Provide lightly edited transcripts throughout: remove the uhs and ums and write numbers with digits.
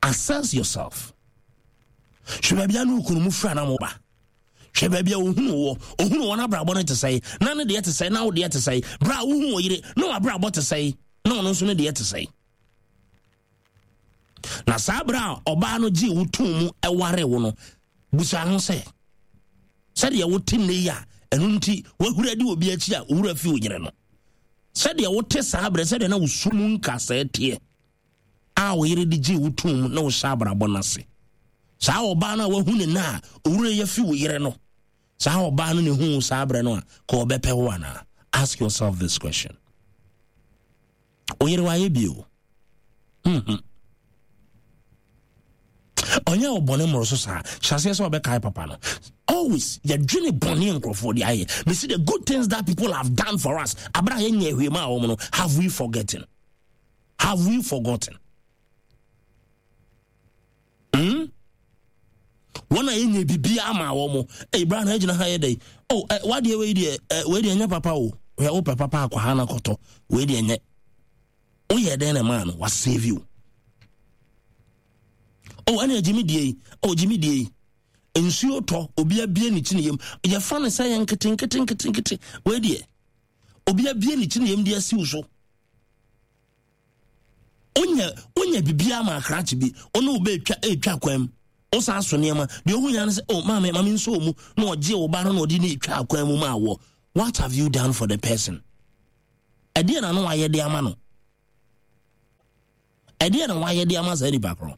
Assess yourself. Shebabia no kunu fra na moba. Shebabia ohunu wona bra bo no te say. Na ne de te say na wo de te say. Bra ohunu oyire no abra bo te say. No no so ne de te say. Na sabra oba no gi wutum mu eware wo no. Busa ho say. Said ya wote ne ya enu nti wahura di obi achi a wura fi oyire no. Said ya wote sabra said na wusumu nka sa tie. A wo yire di gi wutum na wo sabra bo na se. Sa oba na wahu ne na owure ya fi wo yire no. Sa oba no ne hu sabra no a ko obepe wo ana. Ask yourself this question. Oyire wa ye bio. Onya obone moroso sa chase so obekai papa no. Always your dream boni enkrofo di aye. Me see the good things that people have done for us. Abra ye nye hwema wo no. Have we forgotten? Have we forgotten? Wana yenye bibia ama wo mo Abraham agina ha yedai what dey we dey nya papa o we o papa akwa ha na koto we dey nya o ye den na man was save you ana Jimmy die ensuo to obi abie ni chineyem ye fa ne say nkete we dey obi abie ni chineyem dey asi uso onya bibia ma kratch bi ono obe etwa kwam osa so niema de ohu yan say mama nso mu na oje oba no odi na etwa akwan mu ma wo. What have you done for the person? Ade na no waye de ama no. Ade na waye de ama za di bakro.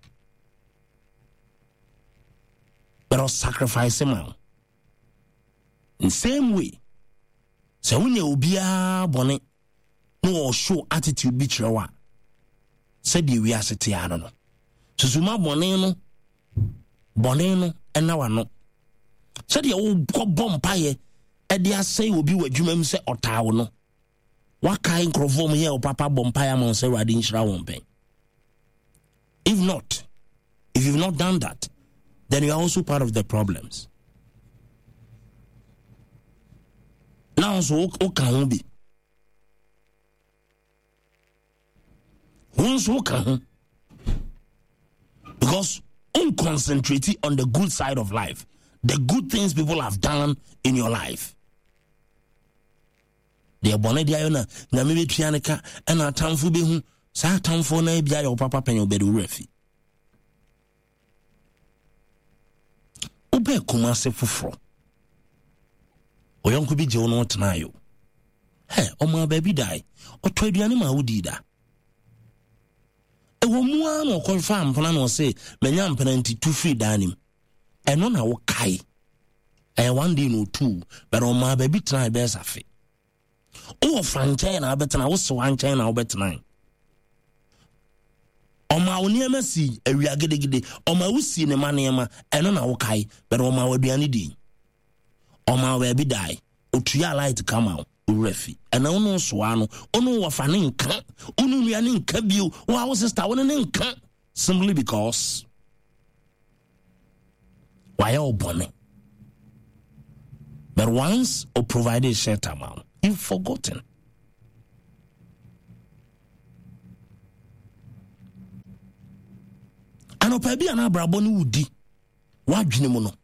But sacrifice him. In same way. So when you obia bone no show attitude bi trewa. Said the we asete ano no. So suma bone no ena wano said ya wo bompaye e de asai obi wadwuma mu se otawo no wakai nkrofo mu ye o papa bompaye am se wade nshira won pen. If you've not done that, then you are also part of the problems. Now so o kan bi once o kan because concentrate on the good side of life, the good things people have done in your life. They bone dia na na me betuaneka na atamfo behu sa atamfo na bia your papa pen obedu refi obe kuma se foforo oyonko bi je wono tenayo o ma baby die o to aduane ma wodi da ewo mua no confirm plan no say menya mpenanti two free danim eno na wo kai one day no two but on my baby try be safe o franchise na betena wo so wan china wo betena o ma oni amasi awia gedegede o ma wusi ne manema eno na wo kai but o ma waduane di o ma we bi die o tuya light come out refi and ono so ano ono wafa ne nka onu nua ne nka bio wa sister won ne nka simply because why all bonne. But once or provided shelter amount you've forgotten. Ano pa bia na abrabo ne wudi wadwene mu no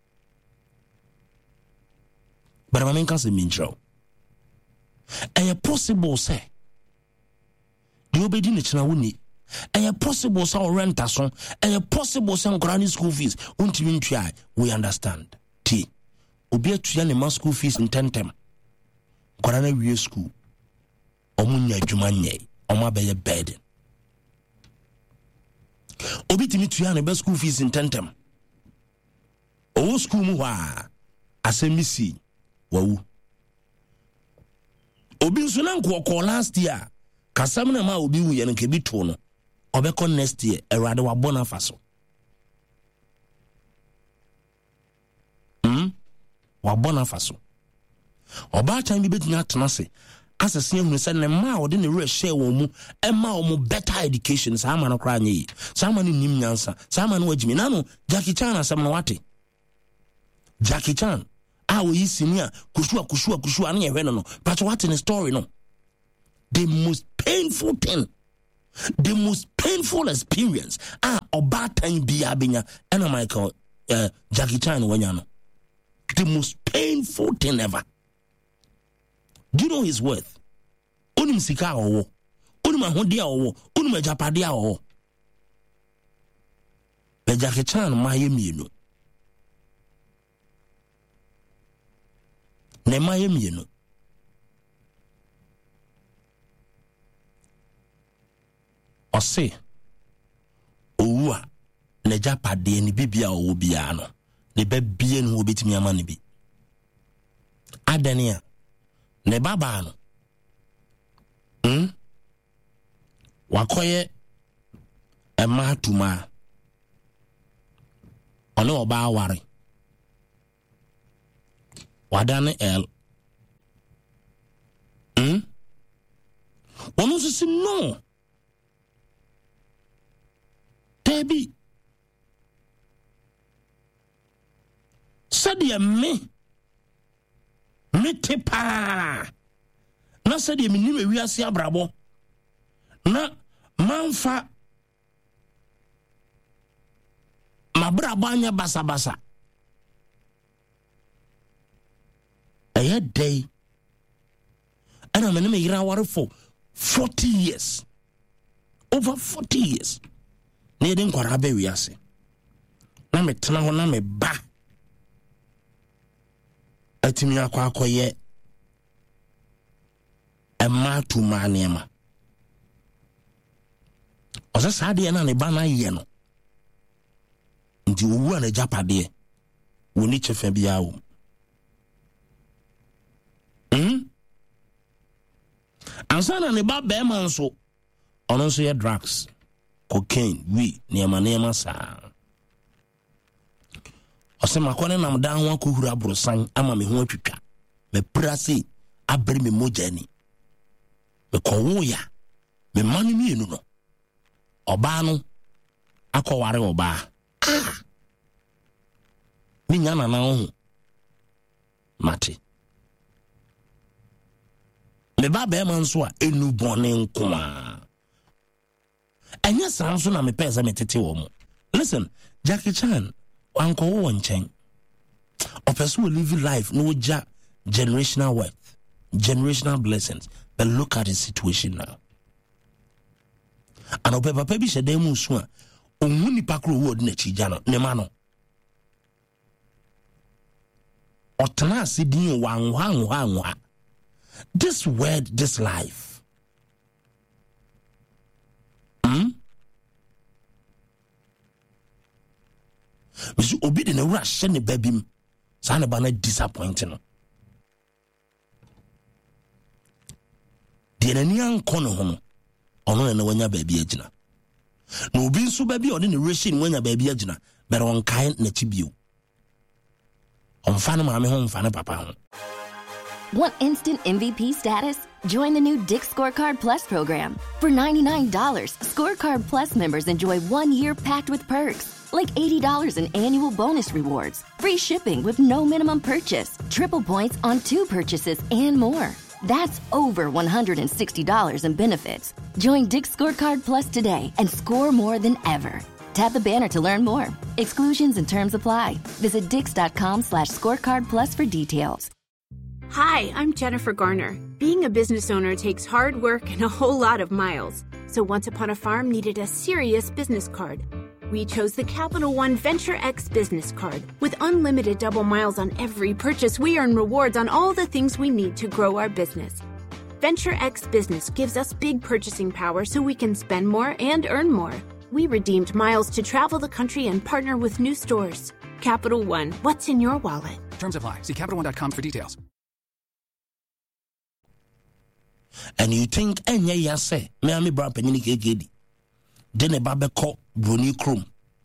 but ma menka se minchro. And possible say the obedi ne china woni and possible say rent aso and possible say grani school fees untimi ntwa we understand ti obi atua ne school fees in tentem grana wie school omunya adwuma nyɛ ɔma bɛyɛ burden obi timi tua ne school fees in tentem o school mu wa asemisi wawu obi nso na nkɔ last year kasam na ma obi wu ye nke bi to no obekɔ next year erade wa bona faso wa bona faso oba chan bi betunya atena se asese ehunu se ne ma ode ne re share wo mu e ma wo mu better education sa ma no kra anye sa ma no nim nyansa sa ma no wagimi na no Jackie Chan asem no wate Jackie Chan awo yi senior kushua na yehwe no but what in the story no the most painful thing The most painful experience oba time bia benya and Michael Jackie Chan wanyano. The most painful thing ever. Do you know his worth? Unim sika owo. Unim ahodia owo. Unim ajapadia owo. But Jackie Chan maye mienu. Ne maye mienu. Ose owa ne japade ni bibia owo bia no ne ba bie no obetimi ama ne bi adania ne baba no wakoye ema tuma ono oba aware wadane el ono sisi no Debbie said me tepa na said me ni me wiase abrabo na manfa mabrabo anya basa aya day ana me yira ware for 40 years over 40 years na yɛde nkwara ba wiase na metena ho na me ba atimi akɔyɛ ɛma tuma nneɛma ɔsɛ saa deɛ na ne ba na yɛ no nti owu a ne japadeɛ woni kyɛfa biara wo ansa na ne ba bɛɛma nso ɔno nso yɛ drugs cocaine, niema sa. Ose makone nam dan ho akohura brosan ama me ho atwitwa. Me prase abere me mojani. Me kowo ya. Me manu mienu no. Oba no akọware oba. Mi nyana na ho. Mate. Me ba be man so a enu bone nkoma. Anya sanso na me pesa me tete wo mo. Listen, Jackie Chan, wanko wo nchen. O person will live life no generational wealth, generational blessings. But look at his situation now. And o papa bi shede mu so a onwuni pakro wo de na chija no ne ma no. Otana sidin wanwa. This word, this life. Misu obi de na wura hye ne babim sa ne ba na disappoint no de na ni ankɔ ne ho no ɔno na wanya baabi agina na obi nso baabi ɔde ne relation wanya baabi agina bɛrɛ ɔnkae na chibio ɔmfa ne maame ho ɔmfa ne papa ho. Want instant MVP status? Join the new Dick's Scorecard Plus program. For $99, Scorecard Plus members enjoy 1 year packed with perks, like $80 in annual bonus rewards, free shipping with no minimum purchase, triple points on 2 purchases, and more. That's over $160 in benefits. Join Dick's Scorecard Plus today and score more than ever. Tap the banner to learn more. Exclusions and terms apply. Visit dix.com/scorecard plus for details. Hi, I'm Jennifer Garner. Being a business owner takes hard work and a whole lot of miles. So Once Upon a Farm needed a serious business card. We chose the Capital One Venture X business card. With unlimited double miles on every purchase, we earn rewards on all the things we need to grow our business. Venture X Business gives us big purchasing power so we can spend more and earn more. We redeemed miles to travel the country and partner with new stores. Capital One, what's in your wallet? Terms apply. See CapitalOne.com for details. And you think enye ya say me ami bra panini kekedi de ne ba beko broni krom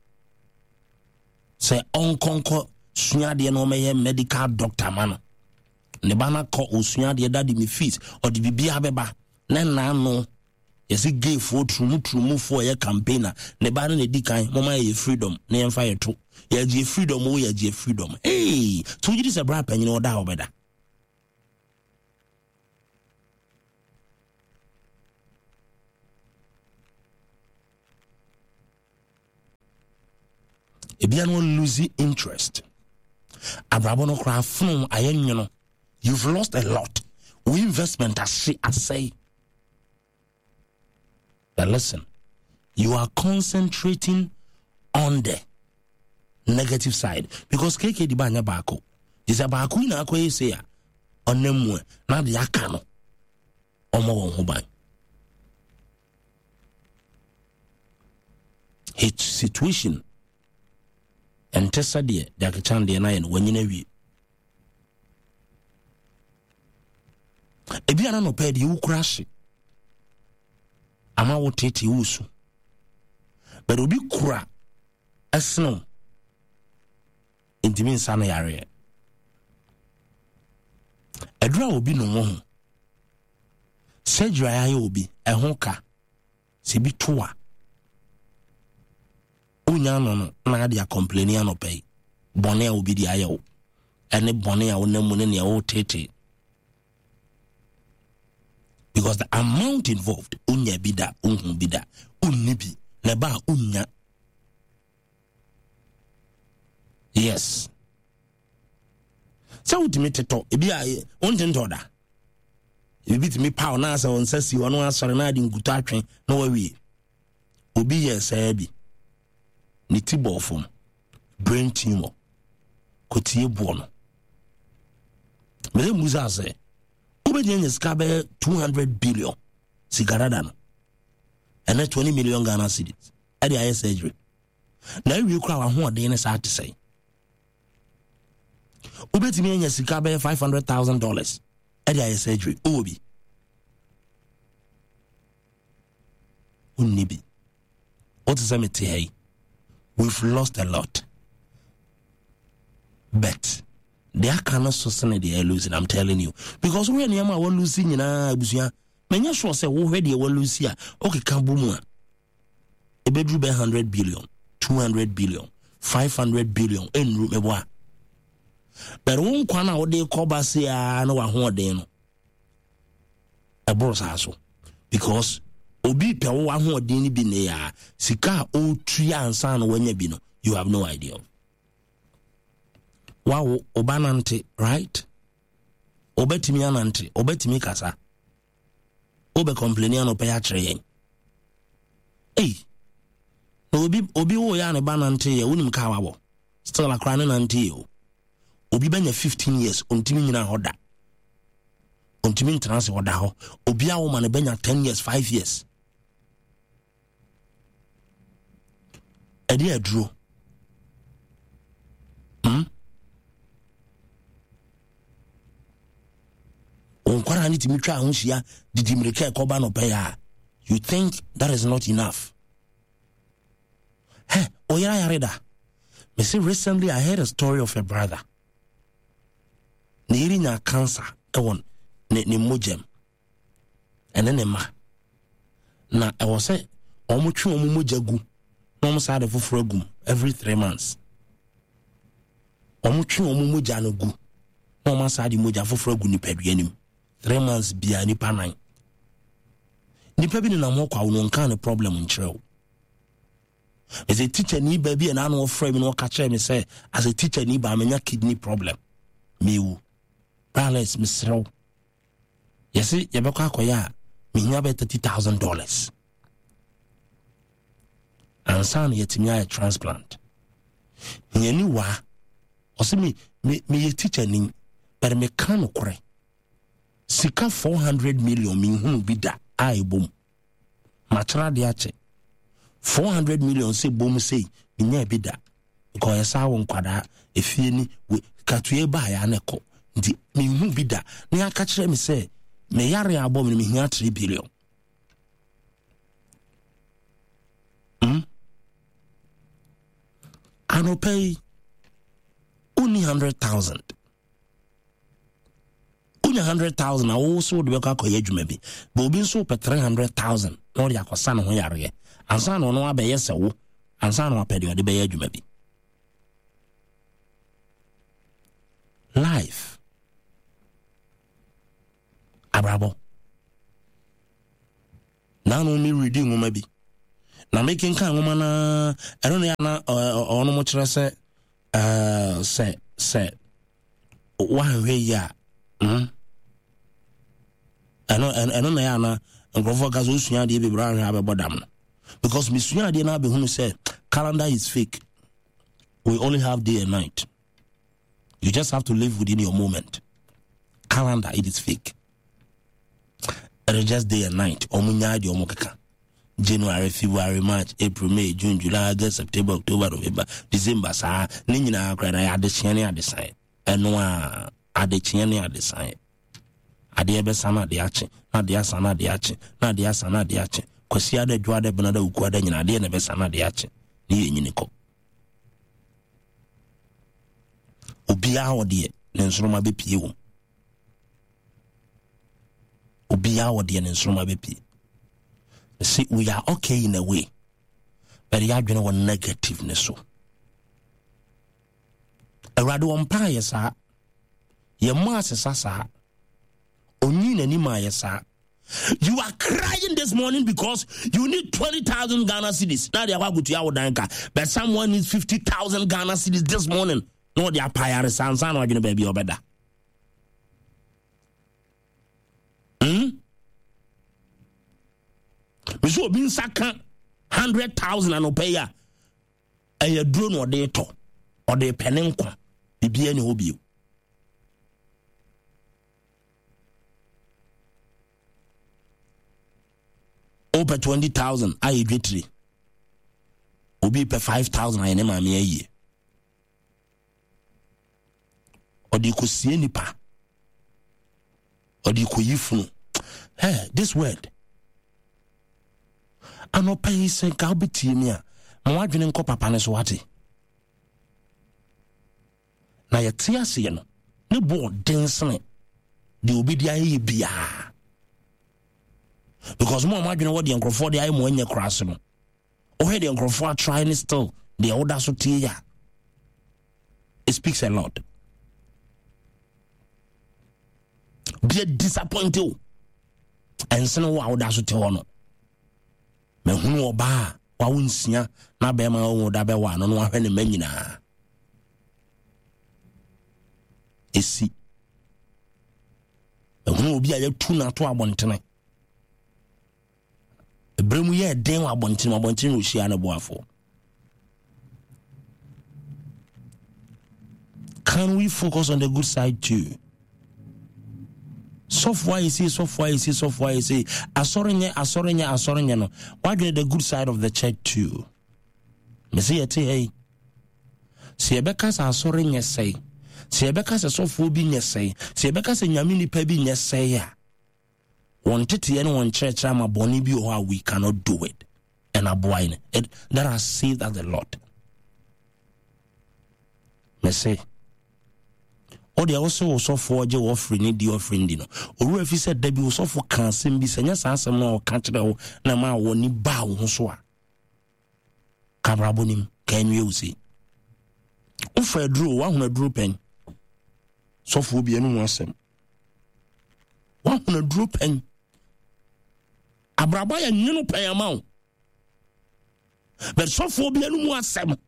say onkonko suade no meye medical doctor man ne ba na ko osuade da de me fees or de bibia beba na no yesi gay for trumu for your campaigner ne ba na di kan mama ye freedom na yemfa ye to ye je freedom o ye je freedom hey so you dis bra panini o da obeda. Ebia no losing interest. Abrabo no kra fun ayen no. You've lost a lot. We investment I say. But listen, you are concentrating on the negative side because KK di banya bako. Is a baku na akwe say on them na the akano. Omo won ban. His situation and tessa de akachan de na yen wanyina wi. Ebi ana no pedi wu crash. Ama wo tete wusu. But obi kura asno intimi nsa na yare. Edra obi no mo. Surgery aye obi ehonka. Se bi toa. Unya no na dia complaining no pay. Bone obi di aye o. Ene bone a wonamu ne wo tete. Because the amount involved, unya bida, bida, unibi, neba unya. Yes. So ultimate to, ebi a untentoda. Ebi to me power na sa on sesi wano asore na di nguta atwen na wawie. Obi yes ebi. Ni tibo fom. Brain tumor. Kotie buono. Mele muza se. Ubedianye skabe 200 billion sigarada no. And 20 million Ghana cedis. Edi aye surgery. Na wi kura wa ho ode ne sa te sei. Ubetimi anya skabe $500,000. Edi aye surgery. Obi. Unibi. What is that hey? We've lost a lot. But they are cannot sustain the losing, I'm telling you. Because when you are losing in Abusia, many sure say, oh, where you will lose here. Okay, Kambuma. A bedroom 100 billion, 200 billion, 500 billion, and room. But one corner what they call Basia, no one day. A boss also. Because Obi pe one who didn't be near Sika o tree and son when you be no, you have no idea. Wow, obanante, right? Obetimi anante, obetimi kasa. Obe complaining no pay atre. Hey. No obi wo ya ne banante ye unim kawa wo. Still a crying nante yo. Obi benya 15 years ontimi nyina hoda. Ontimi ntrance hoda ho. Obi a wo ma ne benya 10 years, 5 years. Edi adro. Onkwara ni timitwa ahunhia didimireke koba no paya. You think that is not enough? Hey, oyara yareda. Me say recently I heard a story of a brother. Ni na cancer ewon ne mojem. Ene ne ma. Na e wo say omutwe omumojagu. No mo sa de foforo agum every 3 months. Omutwe omumoja no gu. No mo sa de moja foforo agu ni paduanim. 3 months bia nipa 9. Nipa bi na mo kwa wo nka ne problem nkyerɛw. As a teacher ni baby and I know frame no catch me say as a teacher ni ba menya kidney problem. Me wu. Balance misro. Yes, ye be kwa akoya me nya be $30,000. And son yetimi a transplant. Nyani wa ose me ye teacher ni but me kan okore. Sika 400 million mi hu bi da ai bom. Machara de ache. 400 million say bom say nya bi da. Because esa won kwada efie ni katue ba ya ne ko. Ndi mi hu bi da. Na aka kire me say me yare abom mi hu 3 billion. Ano pay only 100,000. Only 100,000 also the work akoye dwuma bi. But obi so pe 300,000 no ya kwasa no ho yare. Ansa no no abeye sewo. Ansa no apede de beye dwuma bi. Life. Abrabo. Na no me reading mo bi. na making kan woman I don't know na ono mo kire say one way ya I know na nkrofo ka so sua de be bra hwa be bodam because me sua de na be hunu say calendar is fake. We only have day and night. You just have to live within your moment. Calendar, it is fake. It is just day and night. Omunyadi omokaka. January, February, March, April, May, June, July, August, September, October, November, December. Sa ninyina akra na adechene adesai. Eno a adechene adesai. Ade ebe sana de ache. Na de asana de ache. Na de asana de ache. Kwasi ade dwa de benada uku ade nyina ade na be sana de ache. Ni yenyiniko. Obia wode nensroma be pie wo. Obia wode nensroma be pie. See, we are okay in a way, but you are going to negativeness. So, a radu umpire, sir. Your master, sir. Only any my sir. You are crying this morning because you need 20,000 Ghana cedis. Now they are going to your danka, but someone needs 50,000 Ghana cedis this morning. No, they are pyre sans or you know, baby, or better. So bin saka 100,000 and opaya a drone or de to or de penenko be any hobby. Over 20,000 I agree. Obi per 5,000 I name a year. Or de could see any pa or de could you hey, this word. Ano pay say ka obeti mi a mo adwene nko papa ne so wate na ye tie ase no ne bo densene de obi dia ye bia because mo adwene wo de nkrofo de ay mo anya kraso no o he de nkrofo try ne still the order so tie ya. It speaks a lot. Be disappointed and sene wo order so tie no me hunu oba wa wonsia na be ma wo da be wa no no ahwe ne manyina esi hunu obi a yatu na to abontene ebremu ye den wa abontene o hia na boafo. Can we focus on the good side too? Software you see. Asorenye no. Why do the good side of the church too? Me say it hey. Se ebeka sa asorenye say. Se ebeka sa software bi nye say. Se ebeka sa nyame nipa bi nye say ya. One tete and one church ama boni bi o we cannot do it. And aboine it that are saved as the Lord. Me say or they also for the offering the offering dino or if he said there be also for cancel be senya sansem na o catch the na ma woni ba wo so a kabrabonim kan we usi o fa duro wa hona duro pen so for bi enu asem wa hona duro pen abraba ya nyinu pen ama but so for bi enu asem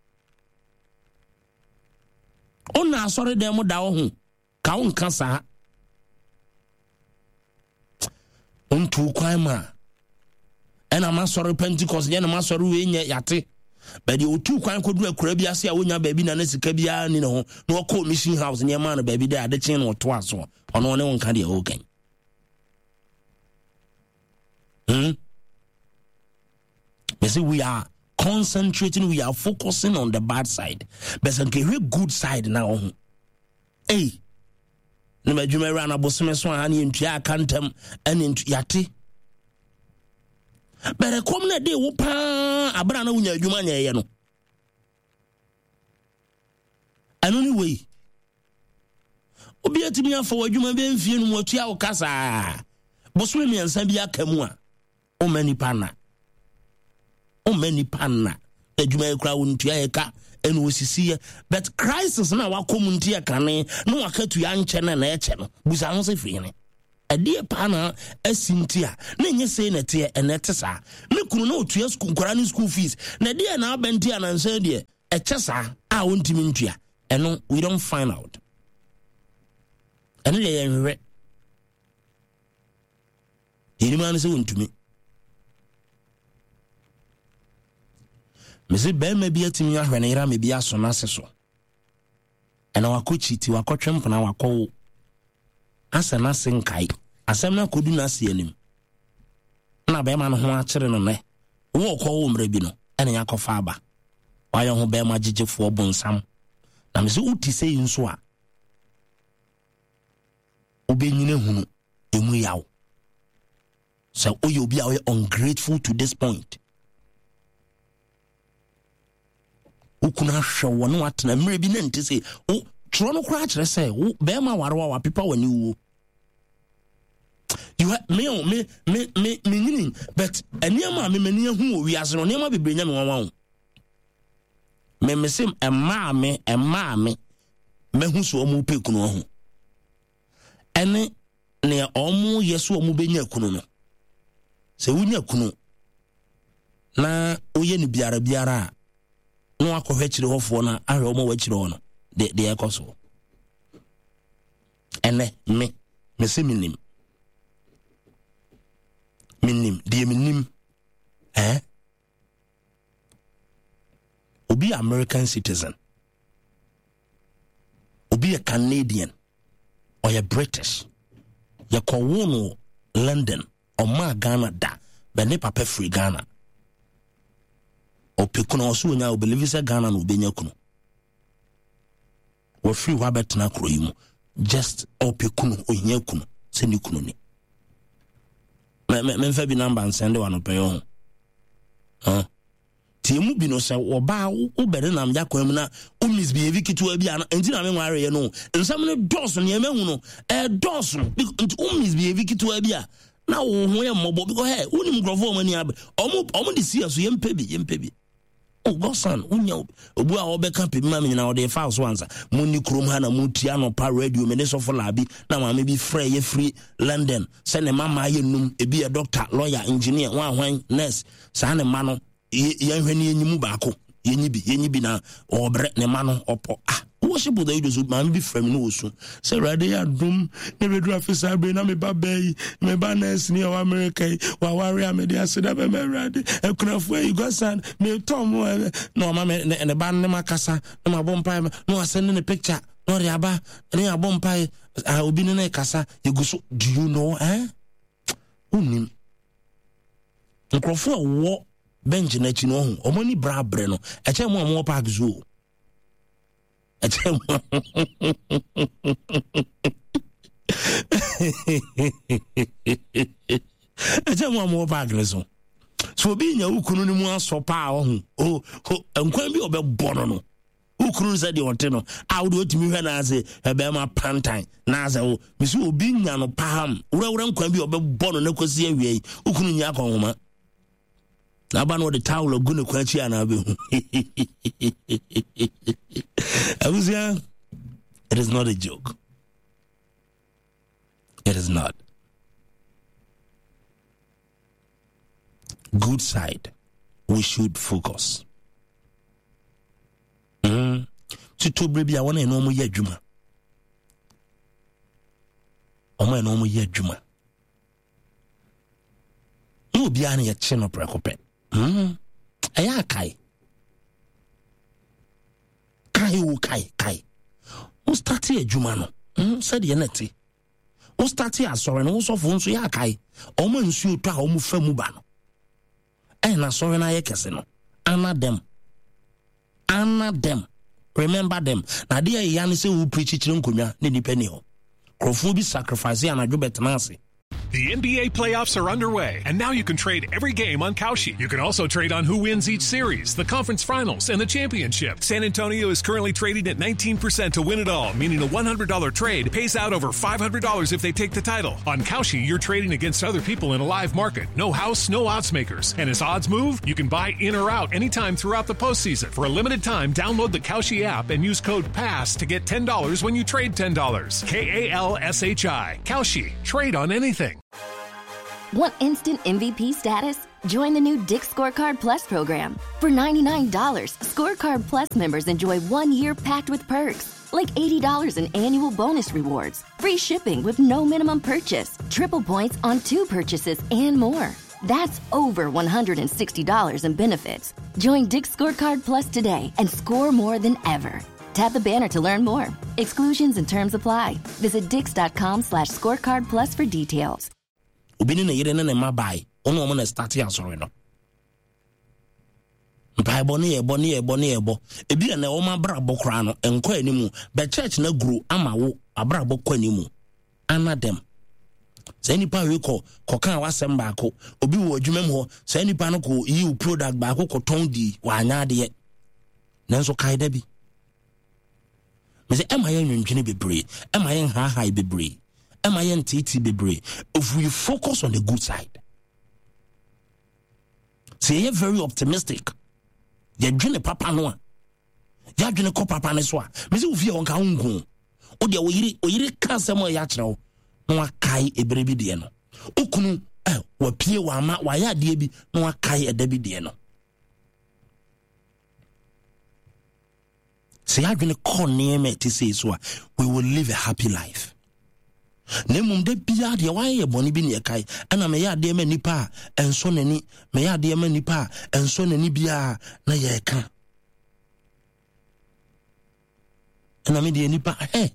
ona sorry dem da wo hu ka won kasa ontu kwan ma ena ma sorry Pentecost ye na ma sorry we nya yate but the otu kwan kodu akura bi ase a wonya baabi na sika bia ni ne ho na okọ mission house ne ma na baabi da ade chen no to aso ono ne won ka de o kan you see we are concentrating, we are focusing on the bad side. But some good side now. Hey, no you run a bossman swan in Tia Cantam and in Yati. But a common day, Whopa, a brand new human. And anyway, Obiati me for a human being feeling what you are casa. Boswimi and Sabia Camua. O many panna. Many panna the Juma crowd tiaka and we see but Christ is now our community can no occur to young channel and channel. Busano say free. ɛdeɛ paa na asinti a na nyɛ sei na teɛ ɛnɛ te saa me kunu na otua kwara ne school fees na deɛ na abɛnti anansa deɛ ɛkyɛ saa a wontimi ntua ɛno we don't find out ɛno deɛ yɛnhwehwɛ yɛnima no sɛ wontumi mese bɛrima bi atumi ahwɛ ne yera me bi aso no ase so ɛna wakɔkyiti wakɔtwe mpona wakɔwo asa na se nkae asɛm na kodu na ase anim na bɛrima no ho akyere no nɛ wo kɔwo mmerɛ bi no ɛna yakɔfa aba wayɛ ho bɛrima gyegyefoɔ bonsam na mese woti sɛ yi nso a wobɛnyina hunu emu yaw sɛ woyɛ obi a woyɛ ungrateful to this point wokuna hwɛ wɔ ne watena mmerɛ bi na nte sɛ twerɛ no koraa kyerɛ sɛ bɛrima warewa wapepa w'ani wuo me nyini but nneɛma a memani ahu wɔ wiase no nneɛma bebree nya me wanwa wo mese ɛmaa me mahu so ɔmo pɛ kunu ho ɛne nea ɔmo yɛ so ɔmo bɛnya kunu no sɛ wonya kunu na woyɛ ne biara a no akɔhwɛ kyerɛ hɔfoɔ no ahwɛ ɔmo wakyerɛ hɔ no deɛ ɛkɔ so ɛnɛ mese menim deɛ menim obi American citizen obi a Canadian ɔyɛ British yɛkɔwo no London ɔma Ghana da bɛne papa free Ghana opekuno oso nya obelieve sɛ Ghana no obenya kuno wo free wa betena kuro yi mu just opekuno ohia kuno sɛ ni kuno ni me mfa bi number and send one pay on ti mu bi no sɛ wo ba wo bere nam yakwan mu na o misbehave kitu abi ana enti na me nware ye no nsam ne dɔso ne emahu no dɔso o misbehave kitu abi a na wo ho ye mmɔbɔ because hey unim grofo mani ab omo de sia so yempebi oh godson unya obu a obeka pebi ma me nyina ode fa so ansa muni krom ha na mutia no pa radio me ne so for labi na ma me bi frɛ ye free London sɛ ne mama ye num ebi a doctor lawyer engineer wan hwan nurse sa ne ma no yɛhwɛ ne yenyimu baako yenyibi na obre ne ma no opo worship the idols man be from no so say rade adum ne bedu afisa be na me ba bay me ba nurse ni o America wa warrior me dia se da be me rade ekunafo you go san me tom no ma me ne ba ne makasa ne ma bompa no asend ne picture no re aba ne abompa obi ne kasa you go so do you know unim nkrofo wo bench na chi no ho omoni bra bre no eche mo park zoo eche mo park so so bi nya ukunu ni mu asopa ho enkwan bi obebɔ no ukunu se de ote no awde otimi hwe na ase ebe ma pantan na ase wo bisu obi nya no paham wura nkwan bi obebɔ no na kosi awie ukunu nya akɔnhoma Naba no the towel of gonna quench and it is not a joke. It is not. Good side. We should focus. To baby, I want to know more Juma. Oh, no more Juma. No, be any a chin of precope. Aya kai. O start a jumano. Said Yaneti. O start a sorry, and also phone so ya kai. O man su to a omu femubano. And I saw an ayakasino. Anna them. Remember them. Na dear Yanise who preach it in Kunya, Nini Penny. Crofobi sacrifice and I do better nancy. The NBA playoffs are underway, and now you can trade every game on Kalshi. You can also trade on who wins each series, the conference finals, and the championship. San Antonio is currently trading at 19% to win it all, meaning a $100 trade pays out over $500 if they take the title. On Kalshi, you're trading against other people in a live market. No house, no odds makers. And as odds move, you can buy in or out anytime throughout the postseason. For a limited time, download the Kalshi app and use code PASS to get $10 when you trade $10. KALSHI. Kalshi. Trade on anything. Want instant MVP status? Join the new Dick's Scorecard Plus program. For $99, Scorecard Plus members enjoy 1 year packed with perks, like $80 in annual bonus rewards, free shipping with no minimum purchase, triple points on 2 purchases, and more. That's over $160 in benefits. Join Dick's Scorecard Plus today and score more than ever. Tap the banner to learn more. Exclusions and terms apply. Visit dix.com/scorecard plus for details. Ubini na yire na ma bai. Ono mo na start ya soro no. Mpa eboni. Ebi na o ma bra bokra no enko animu. Be church na guru ama wo abra bokwa animu. Ana dem. Say nipa we ko kan wasem ba ko. Obi wo adwuma mu ho. Say nipa no ko yi product ba ko ton di wa anya de. Nanso kai da bi. Me say am I nwentwene bebre? Am I high bebre? Am I TT bebre? If we focus on the good side. Say you're very optimistic. You're dwene papa no a. You're dwene ko papa ne so a. Me say ofie on ka hunhu. O de oyiri ka sem ya kyerɛw. No akai ebre bi de no. Okunu wa pie wa ma wa ya de bi no akai eda bi de no. Say I'm going to call name to say so we will live a happy life. Nemum de bia de why e boni bi ne kai ana me ya de nipa enso nani me ya de nipa enso nani bia na ye ka ana me de nipa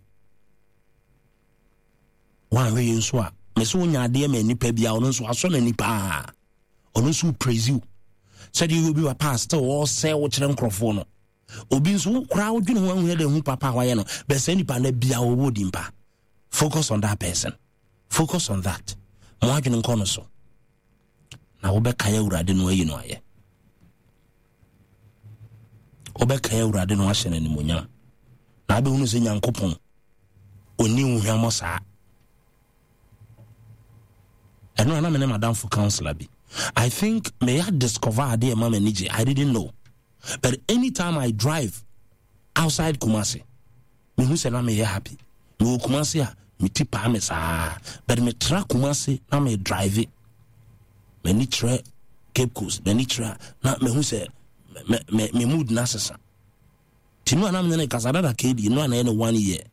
wan we nso a me so nya de nipa bia ono nso aso na nipa ono nso praise you said you will be a pastor or say wo kire nkrofo no obi nso kura odwene ho anhu de hu papa hwaye no be say nipa na bia wo wodi mpa. Focus on that person. Focus on that. Mo adwene nkono so na wo be kaya urade no ayi no aye. Wo be kaya urade no ahye na nimunya na be hunu se nyankopon oni uhwamo saa. Eno na me ne madam for counselor bi. I think may I discover there mama nije I didn't know. But anytime I drive outside Kumasi, me who say na me happy. Me Kumasi a me tipa me sa. But me tra Kumasi na me drive it. Me ni tra Cape Coast, me ni tra na me who say me mood na sesa. Tinu na me na kasada da kedi no na 1 year.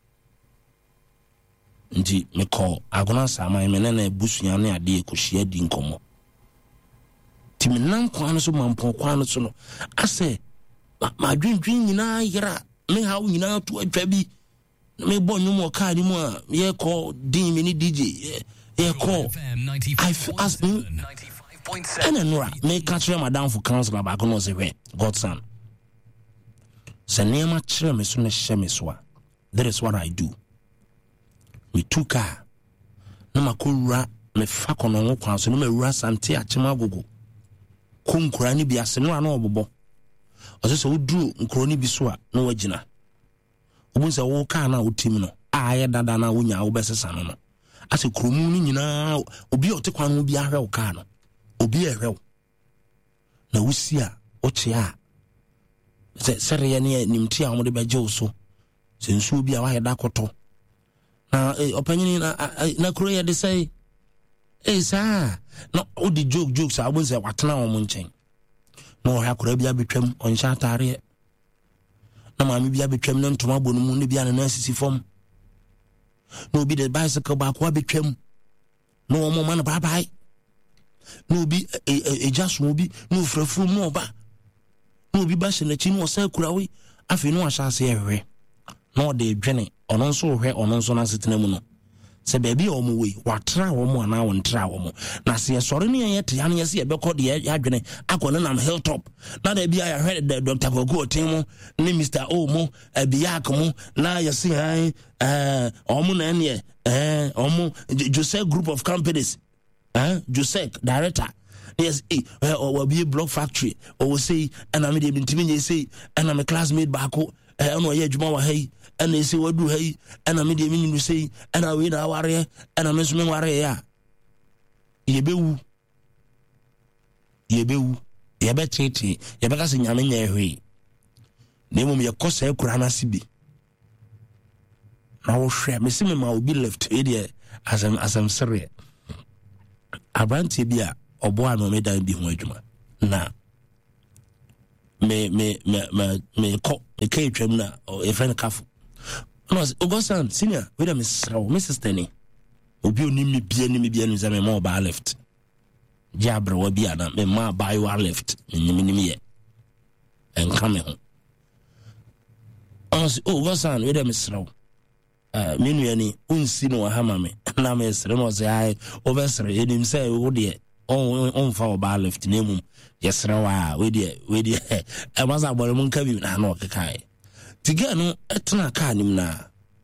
Nti me call agona sama me na busua na ade ekohia di nkomo. Timi nan kwano so mampon kwano so no ase ma dwendwen nyina yera me hawo nyina to atwa bi me bo nwum ka ni mu a ye call din me ni DJ ye call I as and nora me catch madam for counselor ba kono se we Godson se nema kire me so na hye me so a that is what I do. Me tuka na makura me fa kono ngo kwan so no me wura sante achema gogo kunkura ni bi ase no ana obobo ose so uduru nkuro ni bi so a na wagina obun se wo ka na otim no aye dada na wonya wo besesa no no ase kromu ni nyina obi otekwan no bi ahwe wo ka no obi ehwe na wusi a oche a se sere ne nimti a mo de beje wo so se nsu bi a wa heda koto na opanyini na kuro ya de say sa no odi jokes a won say watena wo nchen no ha kura bia betwam on sha tare na ma mi bia betwam na ntoma bonu mu ne bia na asisi fom no bi de bicycle ba kwa betwam no mo man bye bye no bi just mo bi no frafu mo ba no bi ba she na chi no sa kura wi afi no asha se ehwe no de dwene ono nso hwe ono nso na setena mu no se baby omo we watra wo mo na wo ntra wo mo na se sori ne yete ya ne se ye bekọ de ya dwene akọ na hilltop na da bia ya hwe de Dr. Gogo Timo ne Mr. Omo biak mo na ye se omo na ne omo Joseph group of companies Josek director yes or be a block factory or say and I made him say and I'm a classmate back and I juma hey and they say what do hey and I made him say and I win our warrior and I'm assuming warrior yebewu yebetete yebeka se nyame nya ehwe nemum yekosa ekura na sibi na wo hwe mesime ma obi left area asem sere abranti bia obo a no me dan bi ho adwuma na me ko e kai twam na e friend kafo no ogosan senior we dem sraw Mrs. Tenny obi oni me bia no za me ma oba left jabra wa bia na me ma ba you left nyim ye en kame ho ogosan we dem sraw menu yani unsi no hama me na me sre no say ai oversre enim say wo de on fa oba left nemum yesre wa we de e maza abore mun kabi na no kekai tiga no etna ka nim na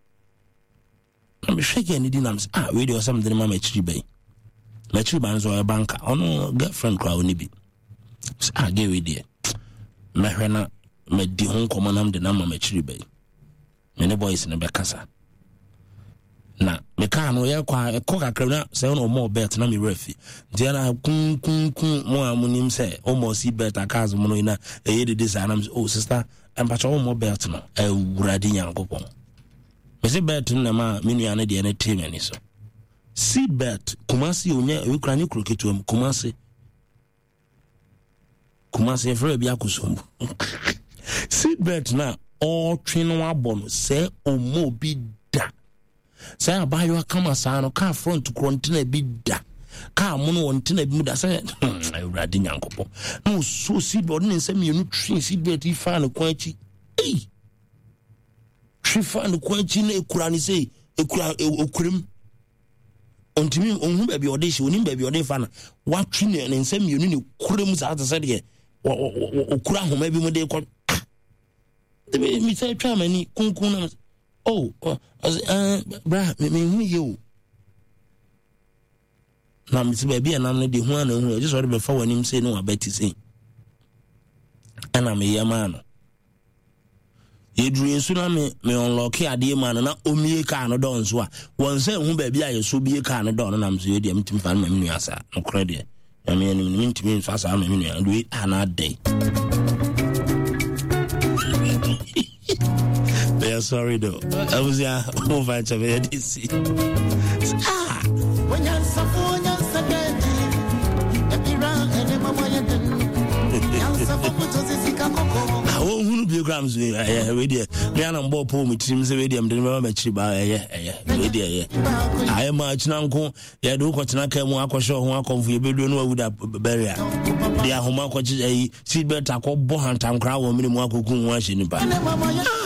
me shege ni dinam we de something ma me chiri bai me chiri ban zo e banka ono girlfriend kwa oni bi ge we de me hwena me di hon komanam de na ma me chiri bai me ne boys ne be kasa na me ka no ye kwa kakra na se no mo bet na me refi dia na kun mo amunim se o mo si bet akaz mo no ina e ye de sa na sister am pa cho mo bet no e wurade nyankopon me se bet na ma me nua na de na team ani so si bet kumasi onya e kura ni kroketu am kumasi e fere bia kusombu si bet na o twin wa bono se o mo bi say abayo kama sano ka front container bi da ka mono wontina bi mu da say awurade nyankopon no so seedbed ne nsem yenu twin seedbed ifa ne kwanchi twifa ne kwanchi na ekura ni say ekura okurim ontimi onhu ba bi ode hye onim ba bi ode fa na watwi ne nsem yenu ne kuram za ta say de okura homa bi mu de ko de mi say twa mani kunkun na bra me hu you na me se bia na me de hu ana hu just already before when him say no abeti say ana me yama no yedru ensu na me unlock ade ma na omie ka no don so a won say hu ba bia ye so bie ka no don na me so yedi amtim fa na me nu asa no credit ya me ni ntimi so asa me nu do ana dey sorry though. I was over to DC. When you're biograms we na mbo po mu trim se we dem de ma chiri ba we dey I am much nanko ya do ko tena ka mu akosho ho akomfu ye bedu no awuda beria dia homa ko chi seatbelt akọ bo hantam kra wo mini mu akoku ho ahye nipa